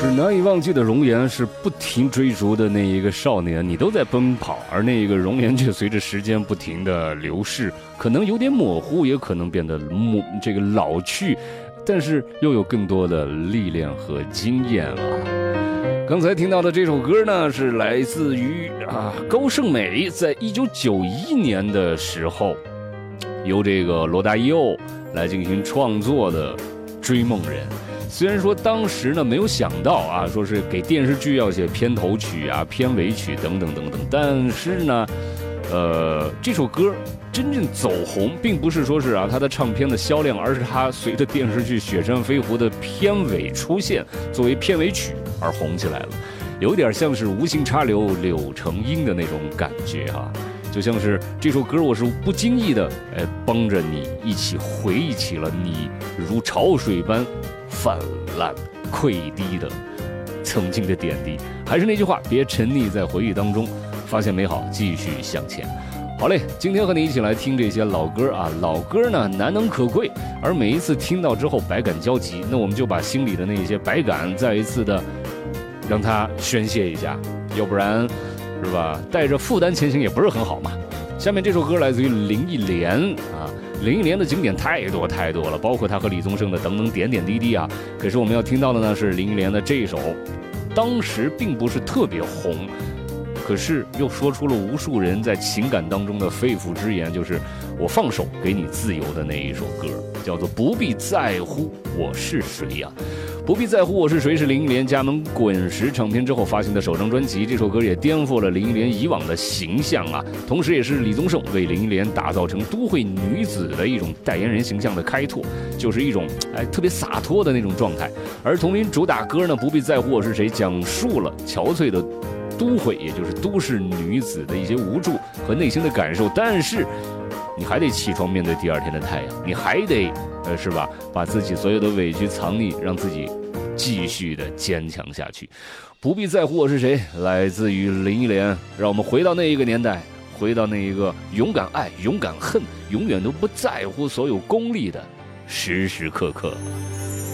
是难以忘记的容颜，是不停追逐的那一个少年，你都在奔跑，而那个容颜却随着时间不停的流逝，可能有点模糊，也可能变得老去，但是又有更多的历练和经验啊。刚才听到的这首歌呢，是来自于高胜美在1991年的时候，由这个罗大佑来进行创作的《追梦人》。虽然说当时呢没有想到说是给电视剧要写片头曲片尾曲等等等等，但是呢这首歌真正走红并不是说是它的唱片的销量，而是它随着电视剧《雪山飞狐》的片尾出现作为片尾曲而红起来了，有点像是无心插柳柳成荫的那种感觉就像是这首歌我是不经意的帮着你一起回忆起了你如潮水般泛滥溃堤的曾经的点滴。还是那句话，别沉溺在回忆当中，发现美好，继续向前。好嘞，今天和你一起来听这些老歌老歌呢难能可贵，而每一次听到之后百感交集，那我们就把心里的那些百感再一次的让它宣泄一下，要不然是吧，带着负担前行也不是很好嘛。下面这首歌来自于林忆莲林忆莲的经典太多太多了，包括她和李宗盛的等等点点滴滴可是我们要听到的呢是林忆莲的这首当时并不是特别红，可是又说出了无数人在情感当中的肺腑之言，就是我放手给你自由的那一首歌，叫做不必在乎我是谁不必在乎我是谁是林忆莲加盟滚石唱片之后发行的首张专辑，这首歌也颠覆了林忆莲以往的形象同时也是李宗盛为林忆莲打造成都会女子的一种代言人形象的开拓，就是一种特别洒脱的那种状态。而同名主打歌呢，不必在乎我是谁，讲述了憔悴的都会，也就是都市女子的一些无助和内心的感受，但是你还得起床面对第二天的太阳，你还得是吧，把自己所有的委屈藏匿，让自己继续的坚强下去。不必在乎我是谁，来自于林忆莲。让我们回到那一个年代，回到那一个勇敢爱勇敢恨永远都不在乎所有功利的时时刻刻。